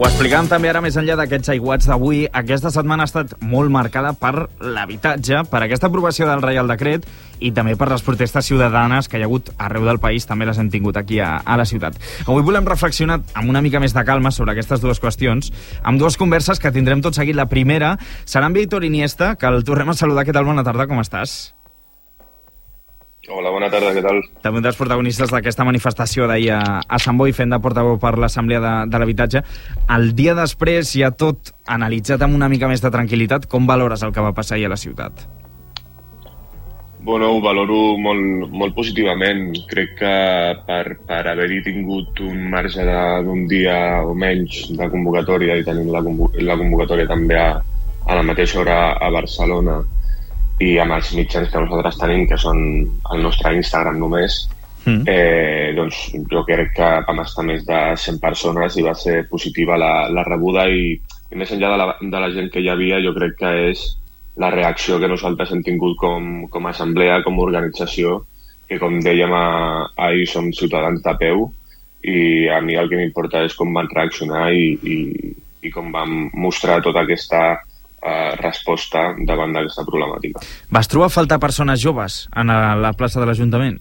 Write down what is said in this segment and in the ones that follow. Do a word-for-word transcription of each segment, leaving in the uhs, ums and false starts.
Ho explicàvem també ara, més enllà d'aquests aiguats d'avui. Aquesta setmana ha estat molt marcada per l'habitatge, per aquesta aprovació del Reial Decret i també per les protestes ciutadanes que hi ha hagut arreu del país, també les hem tingut aquí a, a la ciutat. Avui volem reflexionar amb una mica més de calma sobre aquestes dues qüestions, amb dues converses que tindrem tot seguit. La primera serà amb Víctor Iniesta, que el tornem a saludar. Què tal? Bona tarda, com estàs? Hola, bona tarda, què tal? També un dels protagonistes d'aquesta manifestació d'ahir a, a Sant Boi, fent de portaveu per l'Assemblea de, de l'Habitatge. El dia després, ja tot analitzat amb una mica més de tranquil·litat, com valores el que va passar ahir a la ciutat? Bueno, ho valoro molt, molt positivament. Crec que per, per haver-hi tingut un marge d'un dia o menys de convocatòria i tenim la, la convocatòria també a, a la mateixa hora a Barcelona, i amb els mitjans que nosaltres tenim, que són el nostre Instagram només, mm. eh, doncs jo crec que vam estar més de cent persones i va ser positiva la, la rebuda i, i més enllà de la, de la gent que hi havia, jo crec que és la reacció que nosaltres hem tingut com, com a assemblea, com a organització, que com dèiem a, ahir som ciutadans de peu i a mi el que m'importa és com van reaccionar i, i, i com vam mostrar tota aquesta Uh, resposta davant d'aquesta problemàtica. Vas trobar a faltar persones joves en la plaça de l'Ajuntament?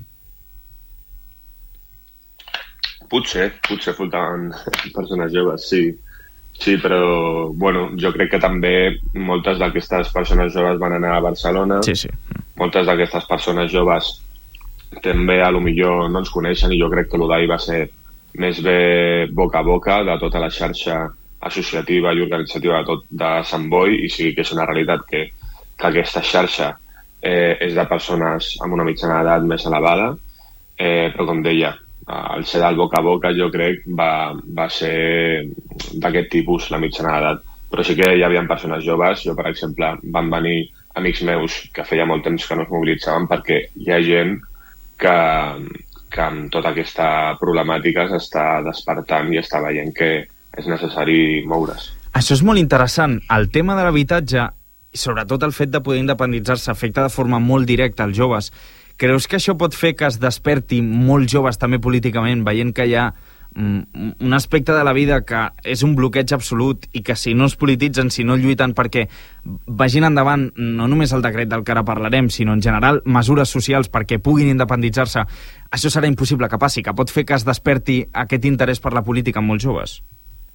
Potser, potser faltaven persones joves, sí. Sí, però, bueno, jo crec que també moltes d'aquestes persones joves van anar a Barcelona. Sí, sí. Moltes d'aquestes persones joves també a lo millor no ens coneixen i jo crec que l'Udai va ser més bé boca a boca de tota la xarxa associativa i organitzativa de tot de Sant Boi, i sí que és una realitat que, que aquesta xarxa eh, és de persones amb una mitjana d'edat més elevada, eh, però com deia, el ser del boca a boca jo crec va, va ser d'aquest tipus, la mitjana d'edat. Però sí que hi havia persones joves. Jo, per exemple, van venir amics meus que feia molt temps que no es mobilitzaven perquè hi ha gent que, que amb tota aquesta problemàtica s'està despertant i està veient que és necessari moure's. Això és molt interessant. El tema de l'habitatge, i sobretot el fet de poder independitzar-se, afecta de forma molt directa als joves. Creus que això pot fer que es desperti molts joves també políticament, veient que hi ha mm, un aspecte de la vida que és un bloqueig absolut i que si no es polititzen, si no lluiten perquè vagin endavant no només el decret del que ara parlarem, sinó en general mesures socials perquè puguin independitzar-se, això serà impossible que passi, que pot fer que es desperti aquest interès per la política en molts joves?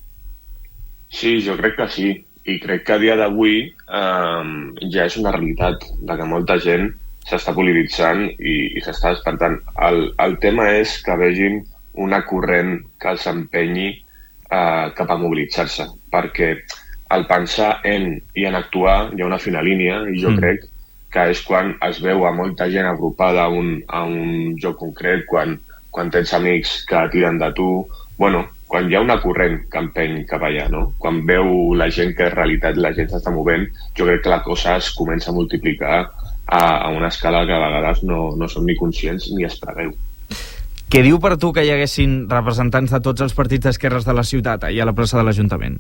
Sí, jo crec que sí, i crec que a dia d'avui eh, ja és una realitat de que molta gent s'està polititzant i, i s'està despertant. El, el tema és que vegin una corrent que els empenyi eh, cap a mobilitzar-se, perquè al pensar en i en actuar hi ha una fina línia, i jo mm. crec que és quan es veu a molta gent agrupada a un, a un lloc concret, quan, quan tens amics que tiren de tu, bueno, quan hi ha una corrent que empeny cap allà, no? Quan veu la gent que en realitat la gent s'està movent, jo crec que la cosa es comença a multiplicar a, a una escala que a vegades no, no som ni conscients ni es preveu. Què diu per tu que hi haguessin representants de tots els partits d'esquerres de la ciutat i a la plaça de l'Ajuntament?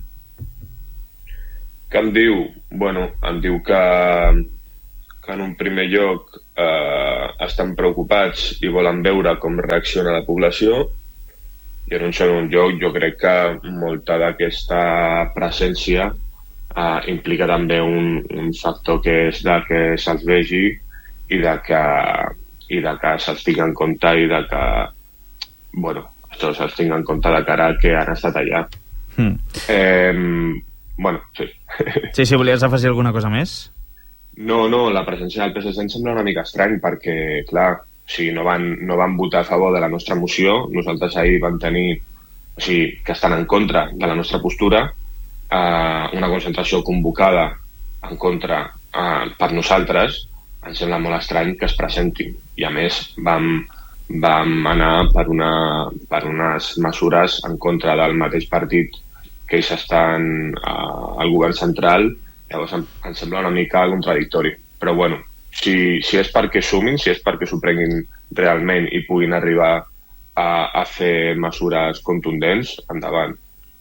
Què em diu? Bueno, em diu que, que en un primer lloc eh, estan preocupats i volen veure com reacciona la població. I en un segon lloc jo crec que molta d'aquesta presència eh, implica també un, un factor que és de que se'ls vegi i de que, i de que se'ls tingui en compte i de que, bueno, això se'ls tingui en compte de cara que han estat allà. Mm. Eh, bueno, sí. Sí, sí, volies afegir alguna cosa més? No, no, la presència del P S C em sembla una mica estrany perquè, clar, o sigui, no van, no van votar a favor de la nostra moció. Nosaltres ahir vam tenir, o sigui, que estan en contra de la nostra postura, eh, una concentració convocada en contra eh, per nosaltres. Ens sembla molt estrany que es presentin. I a més vam, vam anar per, una, per unes mesures en contra del mateix partit que ells estan eh, al govern central. Llavors em, em sembla una mica contradictori. Però bueno, Si, si és perquè sumin, si és perquè s'ho prenguin realment i puguin arribar a, a fer mesures contundents, endavant.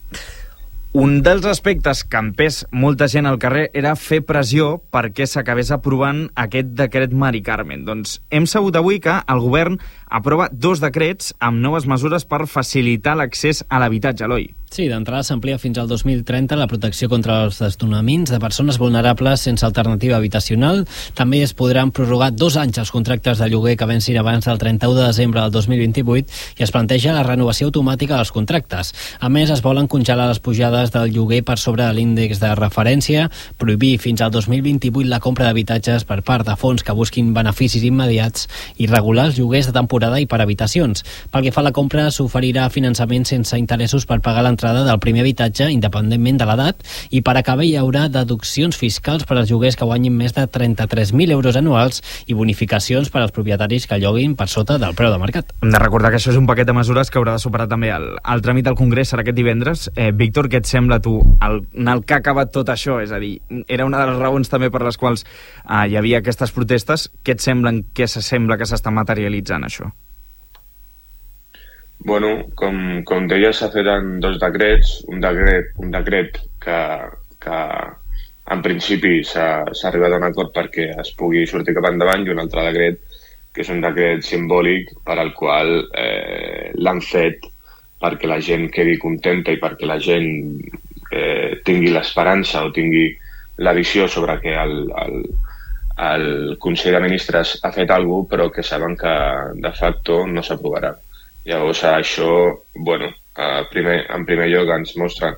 Un dels aspectes que empès molta gent al carrer era fer pressió perquè s'acabés aprovant aquest decret Mari Carmen. Doncs hem sabut avui que el govern aprova dos decrets amb noves mesures per facilitar l'accés a l'habitatge, Eloi. Sí, d'entrada s'amplia fins al dos mil trenta la protecció contra els desnonaments de persones vulnerables sense alternativa habitacional. També es podran prorrogar dos anys els contractes de lloguer que vencin abans del trenta-u de desembre del dos mil vint-i-vuit i es planteja la renovació automàtica dels contractes. A més, es volen congelar les pujades del lloguer per sobre de l'índex de referència, prohibir fins al dos mil vint-i-vuit la compra d'habitatges per part de fons que busquin beneficis immediats i regular els lloguers de temporada i per habitacions. Pel que fa a la compra, s'oferirà finançament sense interessos per pagar l'entrada del primer habitatge, independentment de l'edat, i per acabar hi haurà deduccions fiscals per als lloguers que guanyin més de trenta-tres mil euros anuals i bonificacions per als propietaris que lloguin per sota del preu de mercat. Hem de recordar que això és un paquet de mesures que haurà de superar també el, el tràmit al Congrés, serà aquest divendres. Eh, Víctor, què et sembla tu el, en el que ha acabat tot això? És a dir, era una de les raons també per les quals eh, hi havia aquestes protestes. Què et sembla, en què s'assembla que s'està materialitzant això? Bueno, com, com deia, s'ha fet en dos decrets, un decret, un decret que, que en principi s'ha arribat a un acord perquè es pugui sortir cap endavant i un altre decret que és un decret simbòlic per al qual eh, l'han fet perquè la gent quedi contenta i perquè la gent eh, tingui l'esperança o tingui la visió sobre que el, el, el Consell de Ministres ha fet alguna cosa però que saben que de facto no s'aprovarà. Llavors això, bueno, eh, primer, en primer lloc ens mostra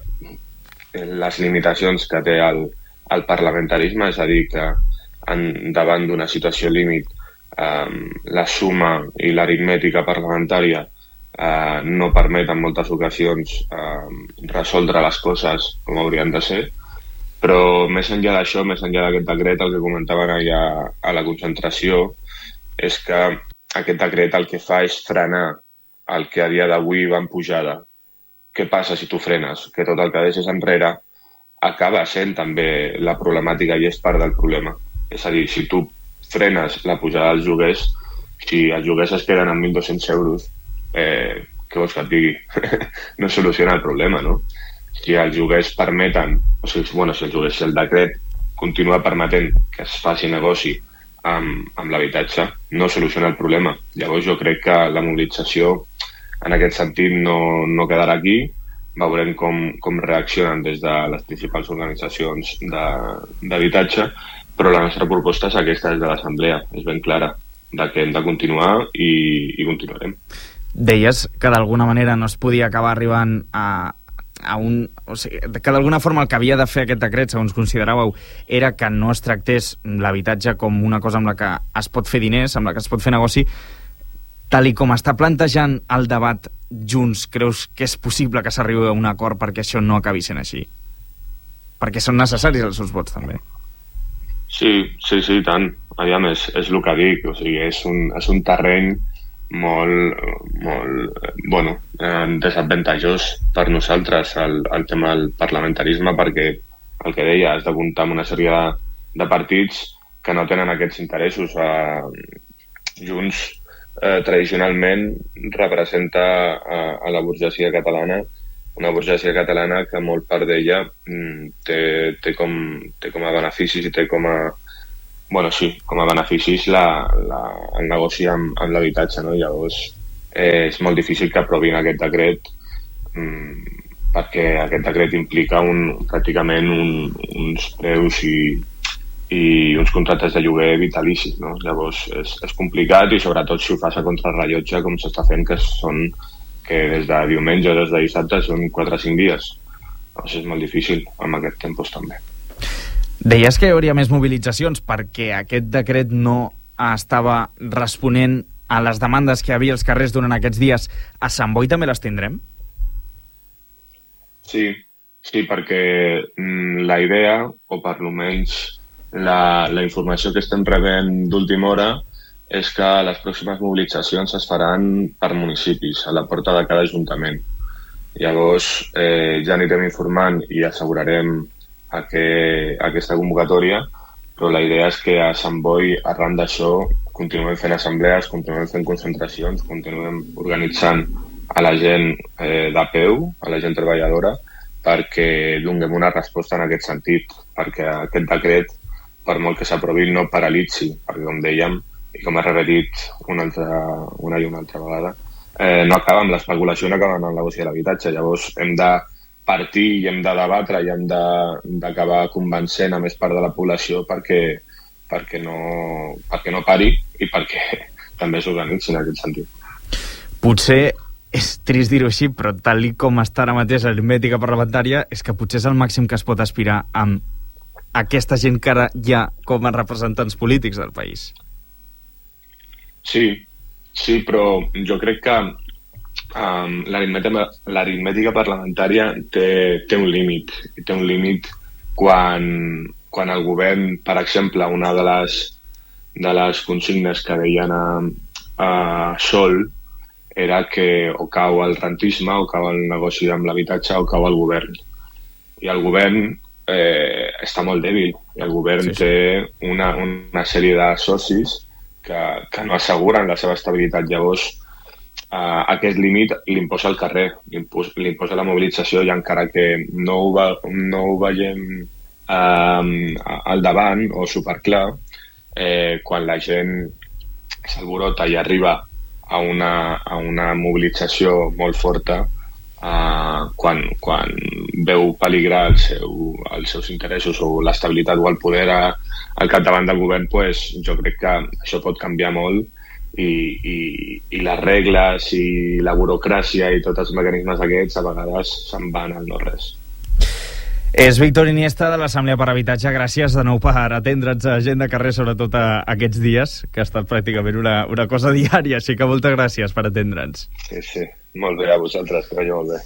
les limitacions que té el, el parlamentarisme, és a dir, que en, davant d'una situació límit eh, la suma i l'aritmètica parlamentària eh, no permet en moltes ocasions eh, resoldre les coses com haurien de ser, però més enllà d'això, més enllà d'aquest decret, el que comentaven allà a la concentració és que aquest decret el que fa és frenar el que a dia d'avui va en pujada. Què passa si tu frenes? Que tot el que deixes enrere acaba sent també la problemàtica i és part del problema. És a dir, si tu frenes la pujada dels lloguers, si els lloguers es queden en mil dos-cents euros, eh, què vols que et digui? No soluciona el problema, no? Si els lloguers permeten, o sigui, bueno, si el lloguer, si el decret continua permetent que es faci negoci amb, amb l'habitatge, no soluciona el problema. Llavors jo crec que la mobilització en aquest sentit no, no quedarà aquí. Veurem com, com reaccionen des de les principals organitzacions d'habitatge, però la nostra proposta és aquesta des de l'Assemblea, és ben clara, de que hem de continuar i, i continuarem. Deies que d'alguna manera no es podia acabar arribant a, a un... O sigui, que d'alguna forma el que havia de fer aquest decret, segons consideràveu, era que no es tractés l'habitatge com una cosa amb la que es pot fer diners, amb la que es pot fer negoci. Tal i com està plantejant el debat Junts, creus que és possible que s'arribi a un acord perquè això no acabi sent així? Perquè són necessaris els seus vots, també. Sí, sí, sí, tant. Aviam, és, és el que dic. O sigui, és un, és un terreny molt, molt bueno, eh, desavantatjós per nosaltres el, el tema del parlamentarisme, perquè el que deia, has de comptar amb una sèrie de, de partits que no tenen aquests interessos. Eh, Junts eh, tradicionalment representa a, a la burgesia catalana, una burgesia catalana que molt part d'ella mm, té, té, com, té com a beneficis i té com a bueno, sí, com a beneficis la, la, el negoci amb, amb l'habitatge, no? Llavors eh, és molt difícil que aprovin aquest decret mm, perquè aquest decret implica un, pràcticament un, uns preus i, i uns contractes de lloguer vitalicis, no? Llavors és, és complicat i sobretot si ho fas a contrarrellotge com s'està fent, que són que des de diumenge o des de dissabte són quatre o cinc dies. Llavors és molt difícil amb aquest tempos també. Deies que hi hauria més mobilitzacions perquè aquest decret no estava responent a les demandes que hi havia als carrers durant aquests dies. A Sant Boi també les tindrem? Sí, sí, perquè mm, la idea, o per almenys la, la informació que estem rebent d'última hora, és que les pròximes mobilitzacions es faran per municipis, a la porta de cada ajuntament. Llavors, eh, ja anirem informant i assegurarem a que, a aquesta convocatòria, però la idea és que a Sant Boi, arran d'això, continuem fent assemblees, continuem fent concentracions, continuem organitzant a la gent eh, de peu, a la gent treballadora, perquè donem una resposta en aquest sentit, perquè aquest decret, per molt que s'aprovi, no paralitzi, perquè com dèiem, i com he repetit una, altra, una i una altra vegada, eh, no acaba amb l'especulació, no acaba amb el negoci de l'habitatge. Llavors hem de partir i hem de debatre i hem d'acabar convencent a més part de la població perquè, perquè, no, perquè no pari i perquè també s'organitzin en aquest sentit. Potser és trist dir-ho així, però tal com està ara mateix l'aritmètica parlamentària, és que potser és el màxim que es pot aspirar amb aquesta gent que ara hi ha com a representants polítics del país. Sí, sí, però jo crec que um, l'aritmètica parlamentària té, té un límit. I té un límit quan, quan el govern, per exemple, una de les, de les consignes que deien a, a Sol era que o cau el rentisme, o cau el negoci amb l'habitatge, o cau el govern. I el govern eh, està molt dèbil. I el govern sí, sí. té una, una sèrie de socis que, que no asseguren la seva estabilitat. Llavors, eh, aquest límit l'imposa el carrer, l'imposa la mobilització, i encara que no ho, va, no ho veiem eh, al davant o superclar, eh, quan la gent s'alborota i arriba a una, a una mobilització molt forta, Uh, quan, quan veu peligrar el seu, els seus interessos o l'estabilitat o el poder a, al capdavant del govern, pues, jo crec que això pot canviar molt i, i, i les regles i la burocràcia i tots els mecanismes aquests a vegades se'n van al no-res. És Víctor Iniesta de l'Assemblea per Habitatge. Gràcies de nou per atendre'ns a Gent de Carrer, sobretot a aquests dies, que ha estat pràcticament una, una cosa diària, així que moltes gràcies per atendre'ns. Sí, sí. Molt bé, a vosaltres, que vagi molt bé.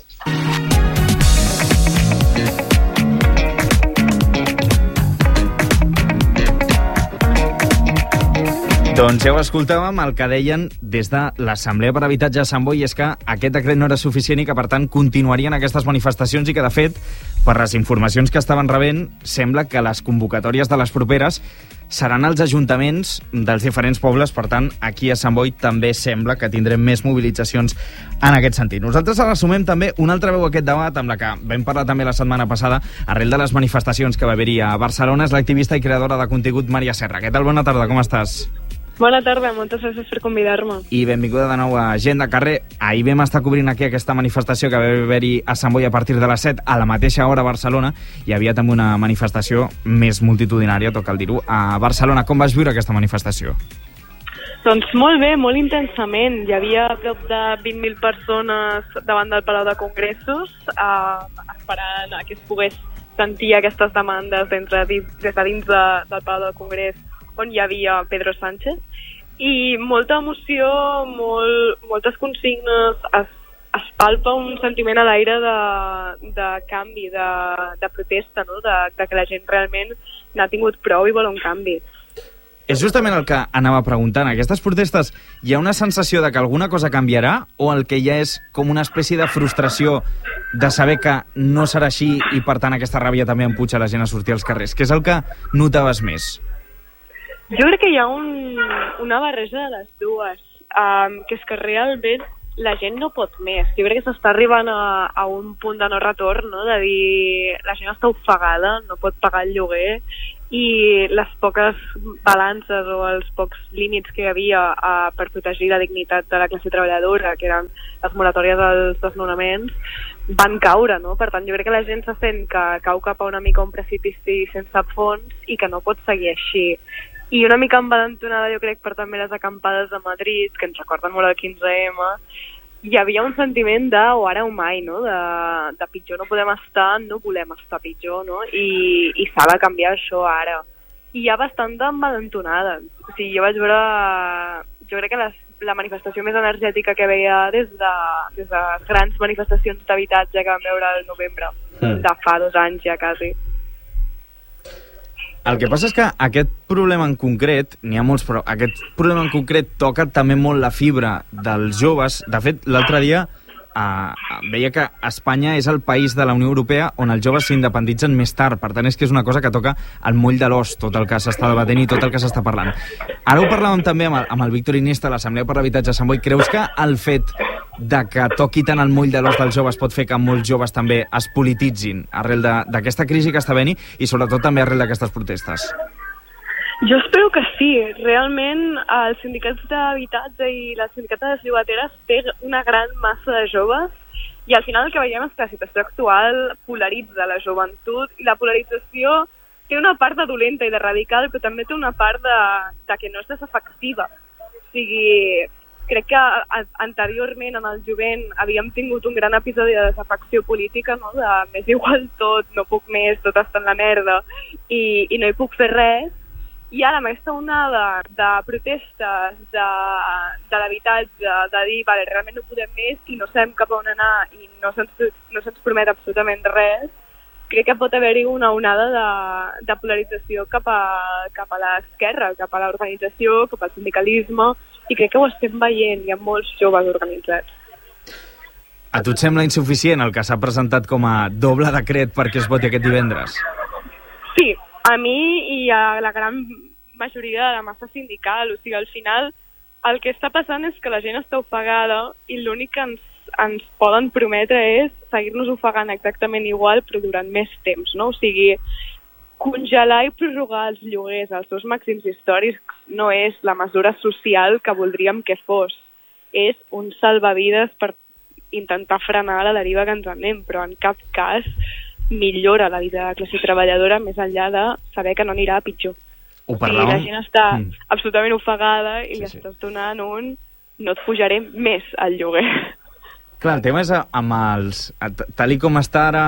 Doncs ja ho escoltàvem, el que deien des de l'Assemblea per Habitatge a Sant Boi és que aquest decret no era suficient i que, per tant, continuarien aquestes manifestacions i que, de fet, per les informacions que estaven rebent, sembla que les convocatòries de les properes seran als ajuntaments dels diferents pobles. Per tant, aquí a Sant Boi també sembla que tindrem més mobilitzacions en aquest sentit. Nosaltres ara sumem també una altra veu a aquest debat, amb la que vam parlar també la setmana passada, arrel de les manifestacions que va haver-hi a Barcelona. És l'activista i creadora de contingut Maria Serra. Què tal? Bona tarda, com estàs? Bona tarda, moltes gràcies per convidar-me. I benvinguda de nou a Gent de Carrer. Ahir vam estar cobrint aquí aquesta manifestació que va haver-hi a Sant Boi a partir de les set, a la mateixa hora a Barcelona. Hi havia també una manifestació més multitudinària, toca el dir-ho, a Barcelona. Com vas viure aquesta manifestació? Doncs molt bé, molt intensament. Hi havia prop de vint mil persones davant del Palau de Congressos eh, esperant a que es pogués sentir aquestes demandes des de dins, des de dins de, del Palau del Congrés, on hi havia Pedro Sánchez, i molta emoció, molt, moltes consignes, es, es palpa un sentiment a l'aire de, de canvi, de, de protesta, no? de, de que la gent realment n'ha tingut prou i vol un canvi. És justament el que anava preguntant. Aquestes protestes, hi ha una sensació de que alguna cosa canviarà, o el que hi ha és com una espècie de frustració de saber que no serà així i, per tant, aquesta ràbia també empuja la gent a sortir als carrers? Què és el que notaves més? Jo crec que hi ha un, una barreja de les dues, um, que és que realment la gent no pot més. Jo crec que s'està arribant a, a un punt de no retorn, no? De dir, la gent està ofegada, no pot pagar el lloguer, i les poques balances o els pocs límits que hi havia uh, per protegir la dignitat de la classe treballadora, que eren les moratòries dels desnonaments, van caure, no? Per tant, jo crec que la gent se sent que cau cap a una mica un precipici sense fons i que no pot seguir així. I una mica envalentonada, jo crec, per també les acampades de Madrid, que ens recorden molt el quinze ema, hi havia un sentiment de o ara o mai, no? De, de pitjor no podem estar, no volem estar pitjor, no? I, i s'ha de canviar això ara. I hi ha bastanta envalentonada. O sigui, jo vaig veure... Jo crec que les, la manifestació més energètica que veia des de, des de grans manifestacions d'habitatge que vam veure al novembre, mm. de fa dos anys ja quasi. El que passa és que aquest problema en concret, n'hi ha molts, però aquest problema en concret toca també molt la fibra dels joves. De fet, l'altre dia eh, veia que Espanya és el país de la Unió Europea on els joves s'independitzen més tard. Per tant, és que és una cosa que toca al moll de l'os, tot el que s'està debatent i tot el que s'està parlant. Ara ho parlàvem també amb el, amb el Víctor Iniesta de l'Assemblea per l'Habitatge a Sant Boi. Creus que el fet de que toqui tant el moll de l'os dels joves pot fer que molts joves també es polititzin arrel d'aquesta crisi que està venint i sobretot també arrel d'aquestes protestes? Jo espero que sí. Realment els sindicats d'habitatge i les sindicats de les llogateres té una gran massa de joves I al final el que veiem és que la situació actual polaritza la joventut, i la polarització té una part de dolenta i de radical, però també té una part de, de que no és desafectiva. O sigui, crec que anteriorment en el jovent havíem tingut un gran episodi de desafecció política, no? De m'és igual tot, no puc més, tot està en la merda i, i no hi puc fer res. I ara amb aquesta onada de protestes, de, de l'habitatge, de dir, vale, realment no podem més i no sabem cap a on anar i no se'ns no se'ns promet absolutament res, crec que pot haver-hi una onada de, de polarització cap a, cap a l'esquerra, cap a l'organització, cap al sindicalisme, i crec que ho estem veient, hi ha molts joves organitzats. A tu et sembla insuficient el que s'ha presentat com a doble decret perquè es voti aquest divendres? Sí, a mi i a la gran majoria de la massa sindical. O sigui, al final el que està passant és que la gent està ofegada i l'únic que ens, ens poden prometre és seguir-nos ofegant exactament igual però durant més temps, no? O sigui, congelar i prorrogar els lloguers als seus màxims històrics no és la mesura social que voldríem que fos. És un salvavides per intentar frenar la deriva que ens anem, però en cap cas millora la vida de la classe treballadora més enllà de saber que no anirà a pitjor. Ho parlàvem... I la gent està mm. absolutament ofegada i sí, li sí. estàs donant un no et pujaré més al lloguer. Clar, el tema és amb els... Tal i com està ara...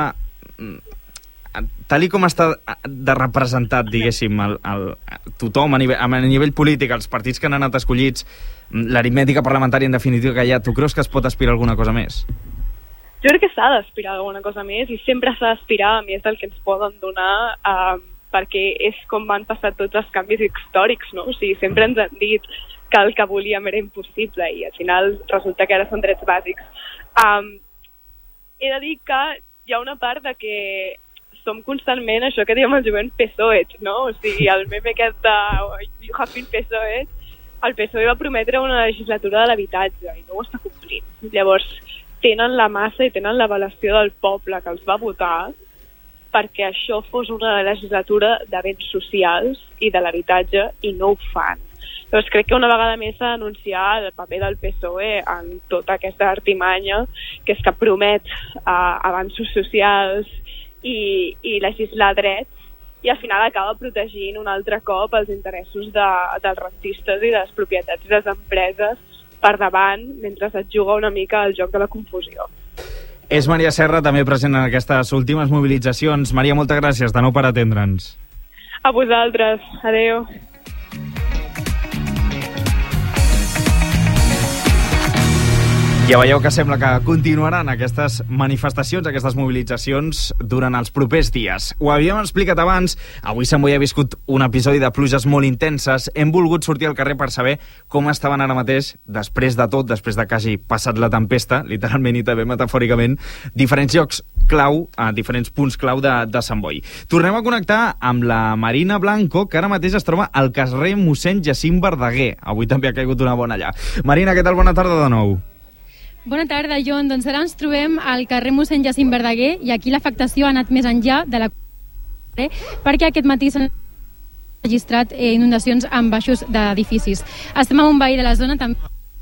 Tal i com està de representat, diguéssim, el, el, tothom a nivell, a nivell polític, els partits que han anat escollits, l'aritmètica parlamentària en definitiva que hi ha, tu creus que es pot aspirar a alguna cosa més? Jo crec que s'ha d'aspirar a alguna cosa més i sempre s'ha d'aspirar a més del que ens poden donar eh, perquè és com van passar tots els canvis històrics, no? O sigui, sempre ens han dit que el que volíem era impossible i al final resulta que ara són drets bàsics. Um, he de dir que hi ha una part de que som constantment això que diem el jovent P S O E, no? O sigui, el meme aquest de you have been P S O E, el P S O E va prometre una legislatura de l'habitatge i no ho està complint. Llavors, tenen la massa i tenen l'avaluació del poble que els va votar perquè això fos una legislatura de béns socials i de l'habitatge i no ho fan. Llavors crec que una vegada més s'ha d'anunciar el paper del P S O E en tota aquesta artimanya, que és que promet uh, avanços socials i, i legislar drets i al final acaba protegint un altre cop els interessos de, dels rentistes i de les propietats i les empreses per davant, mentre es juga una mica el joc de la confusió. És Maria Serra, també present en aquestes últimes mobilitzacions. Maria, moltes gràcies de nou per atendre'ns. A vosaltres. Adéu. Ja veieu que sembla que continuaran aquestes manifestacions, aquestes mobilitzacions durant els propers dies. Ho havíem explicat abans, avui Sant Boi ha viscut un episodi de pluges molt intenses. Hem volgut sortir al carrer per saber com estaven ara mateix, després de tot, després de que hagi passat la tempesta, literalment i també metafòricament, diferents llocs clau, a diferents punts clau de, de Sant Boi. Tornem a connectar amb la Marina Blanco, que ara mateix es troba al carrer mossèn Jacint Verdaguer. Avui també ha caigut una bona allà. Marina, què tal? Bona tarda de nou. Bona tarda, Jon. Doncs ara ens trobem al carrer mossèn Jacint Verdaguer i aquí l'afectació ha anat més enllà de la perquè aquest matí s'han registrat eh, inundacions en baixos d'edificis. Estem amb un veí de la zona també.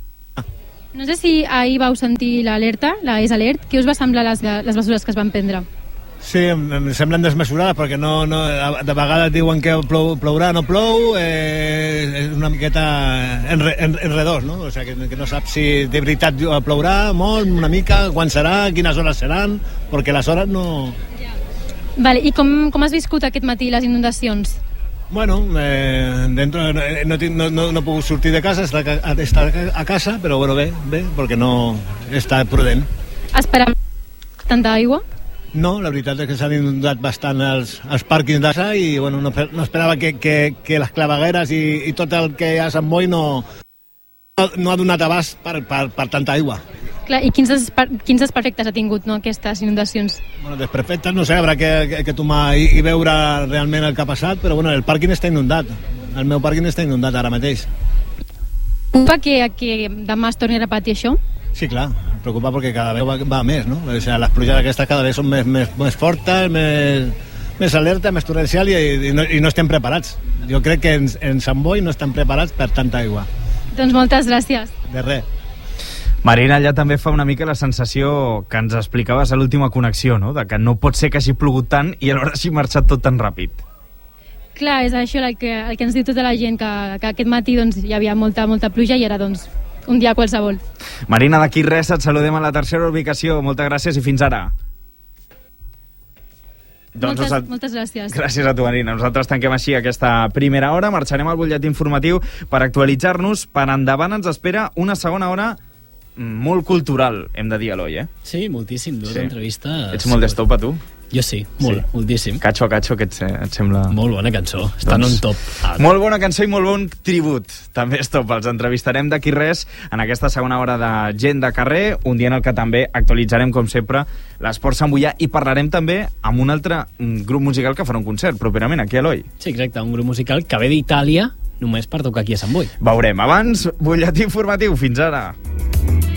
No sé si ahir vau sentir l'alerta, la És Alert. Què us va semblar les, les mesures que es van prendre? Sí, em semblen desmesurades perquè no, no, de vegades diuen que plou, plourà, no plou, eh, és una miqueta enre, en, enredós, no? O sigui, que, que no saps si de veritat plourà molt, una mica, quan serà, quines hores seran, perquè les hores no... Vale, i com, com has viscut aquest matí les inundacions? Bueno, eh, dentro, no, no, no, no puc sortir de casa, estar a, estar a casa, però bueno, bé, bé, perquè no està prudent. Esperava tanta aigua? No, la veritat és que s'han inundat bastant els, els pàrquings d'Assa i bueno, no, no esperava que, que, que les clavegueres i, i tot el que hi ha a Sant Boi no, no ha donat abast per, per, per tanta aigua. Clar, i quins, desper, quins desperfectes ha tingut, no, aquestes inundacions? Bueno, desperfectes, no sé, haurà que, que, que tomar i, i veure realment el que ha passat, però bueno, el pàrquing està inundat. El meu pàrquing està inundat ara mateix. Preocupa que, que demà es torni a repetir això? Sí, clar, em preocupa perquè cada vegada va, va més, no? O sigui, les pluges aquestes cada vegada són més, més, més fortes, més, més alerta, més torrencial i, i, no, i no estem preparats. Jo crec que en, en Sant Boi no estem preparats per tanta aigua. Doncs moltes gràcies. De res. Marina, allà també fa una mica la sensació que ens explicaves a l'última connexió, no? De que no pot ser que hagi plogut tant i alhora hagi marxat tot tan ràpid. Clar, és això el que, el que ens diu tota la gent, que, que aquest matí doncs, hi havia molta, molta pluja i ara doncs, un dia qualsevol. Marina, d'aquí res, et saludem a la tercera ubicació. Moltes gràcies i fins ara. Doncs moltes, nosaltres... moltes gràcies. Gràcies a tu, Marina. Nosaltres tanquem així aquesta primera hora. Marxarem al butlletí informatiu per actualitzar-nos. Per endavant ens espera una segona hora molt cultural, hem de dir, Eloi, eh? Sí, moltíssim. Dues sí. entrevistes... Ets molt d'estopa, tu? Jo sí, molt, sí. moltíssim. Cacho a cacho, que et, et sembla... Molt bona cançó, estan doncs, on top. Ah, molt bona cançó i molt bon tribut. També és top, els entrevistarem d'aquí res en aquesta segona hora de Gent de Carrer, un dia en el que també actualitzarem, com sempre, l'esport samboià i parlarem també amb un altre grup musical que farà un concert properament aquí a Eloi. Sí, exacte, un grup musical que ve d'Itàlia només per tocar aquí a Sant Boi. Veurem. Abans, butlletí informatiu. Fins ara.